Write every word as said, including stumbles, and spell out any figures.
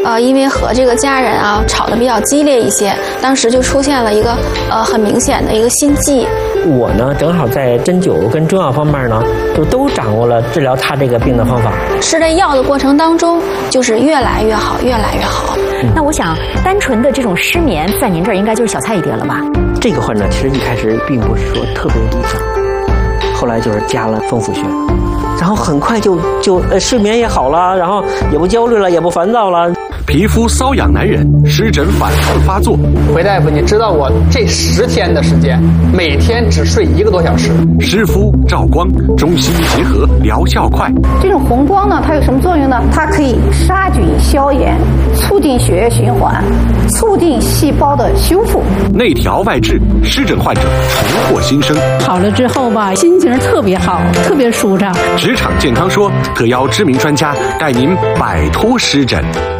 呃，因为和这个家人啊吵得比较激烈一些，当时就出现了一个呃很明显的一个心悸。 我呢，正好在针灸跟中药方面呢，就都掌握了治疗他这个病的方法。 吃这药的过程当中，就是越来越好，越来越好。 嗯、那我想，单纯的这种失眠，在您这儿应该就是小菜一碟了吧？ 这个患者其实一开始并不是说特别理想，后来就是加了丰府穴，然后很快就就呃睡眠也好了，然后也不焦虑了，也不烦躁了。 皮肤瘙痒难忍，湿疹反复发作。 回大夫，你知道我这十天的时间，每天只睡一个多小时。 湿敷、照光，中西医结合，疗效快。 这种红光呢，它有什么作用呢？它可以杀菌消炎，促进血液循环，促进细胞的修复。 内调外治，湿疹患者重获新生。 好了之后吧，心情特别好，特别舒畅。 职场健康说特邀知名专家带您摆脱湿疹。